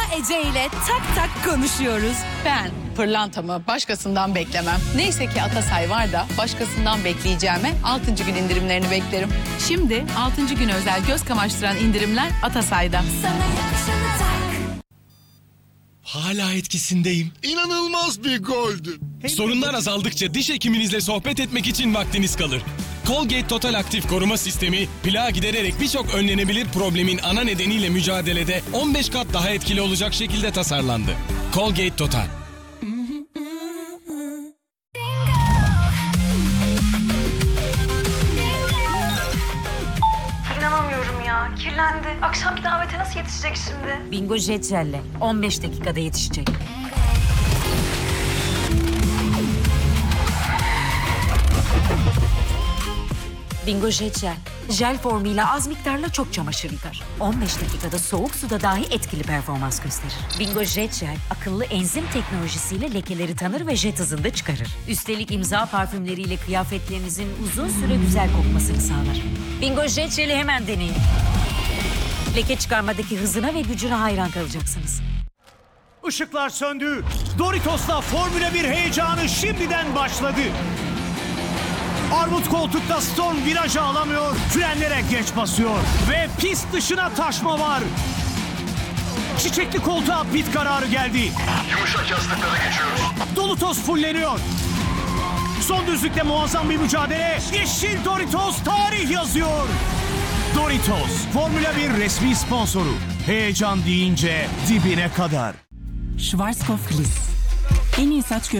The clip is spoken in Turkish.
Ece ile tak tak konuşuyoruz. Ben pırlantamı başkasından beklemem. Neyse ki Atasay var da başkasından bekleyeceğime 6. gün indirimlerini beklerim. Şimdi 6. gün özel göz kamaştıran indirimler Atasay'da. Hala etkisindeyim. İnanılmaz bir goldü. Sorunlar azaldıkça diş hekiminizle sohbet etmek için vaktiniz kalır. Colgate Total Aktif Koruma Sistemi, plağı gidererek birçok önlenebilir problemin ana nedeniyle mücadelede 15 kat daha etkili olacak şekilde tasarlandı. Colgate Total. İnanamıyorum ya. Kirlendi. Akşamki davete nasıl yetişecek şimdi? Bingo Jet Jel'le 15 dakikada yetişecek. Bingo Jet Jel. Jel formuyla az miktarla çok çamaşır yıkar. 15 dakikada soğuk suda dahi etkili performans gösterir. Bingo Jet Jel, akıllı enzim teknolojisiyle lekeleri tanır ve jet hızında çıkarır. Üstelik imza parfümleriyle kıyafetlerinizin uzun süre güzel kokmasını sağlar. Bingo Jet Jel'i hemen deneyin. Leke çıkarmadaki hızına ve gücüne hayran kalacaksınız. Işıklar söndü. Doritos'la Formula 1 heyecanı şimdiden başladı. Armut koltukta Storm virajı alamıyor, frenlere geç basıyor ve pist dışına taşma var. Çiçekli koltuğa pit kararı geldi. Yumuşak yastıklara geçiyoruz. Dolutos fulleniyor. Son düzlükte muazzam bir mücadele. Yeşil Doritos tarih yazıyor. Doritos, Formula 1 resmi sponsoru. Heyecan deyince dibine kadar. Schwarzkopf Gliss. En iyi saç